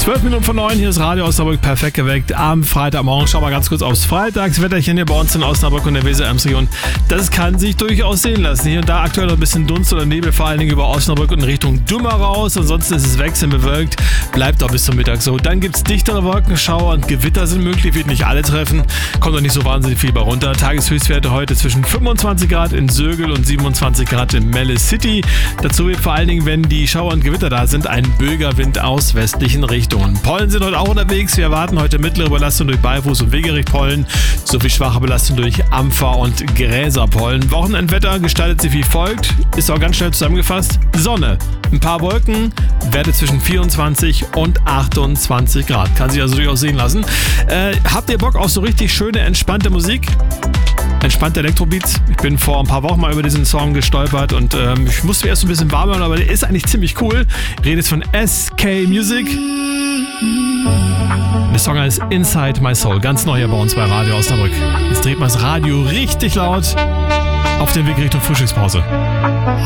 12 Minuten vor 9, hier ist Radio Osnabrück, perfekt geweckt am Freitagmorgen. Schau mal ganz kurz aufs Freitagswetterchen hier bei uns in Osnabrück und der Weser-Ems-Region. Das kann sich durchaus sehen lassen. Hier und da aktuell noch ein bisschen Dunst oder Nebel, vor allen Dingen über Osnabrück und in Richtung Dümmer raus. Ansonsten ist es wechselnd bewölkt, bleibt auch bis zum Mittag so. Dann gibt es dichtere Wolkenschauer und Gewitter sind möglich, wird nicht alle treffen. Kommt noch nicht so wahnsinnig viel bei runter. Tageshöchstwerte heute zwischen 25 Grad in Sögel und 27 Grad in Melle City. Dazu wird vor allen Dingen, wenn die Schauer und Gewitter da sind, ein Böiger-Wind aus westlichen Richtungen. Pollen sind heute auch unterwegs. Wir erwarten heute mittlere Belastung durch Beifuß- und Wegerich-Pollen sowie schwache Belastung durch Ampfer- und Gräserpollen. Wochenendwetter gestaltet sich wie folgt. Ist auch ganz schnell zusammengefasst. Sonne, ein paar Wolken, Werte zwischen 24 und 28 Grad. Kann sich also durchaus sehen lassen. Habt ihr Bock auf so richtig schöne, entspannte Musik? Entspannte Elektrobeats. Ich bin vor ein paar Wochen mal über diesen Song gestolpert und ich musste mir erst ein bisschen warm hören, aber der ist eigentlich ziemlich cool. Ich rede jetzt von SK Music. Der Song heißt Inside My Soul. Ganz neu hier bei uns bei Radio Osnabrück. Jetzt dreht man das Radio richtig laut auf den Weg Richtung Frühstückspause.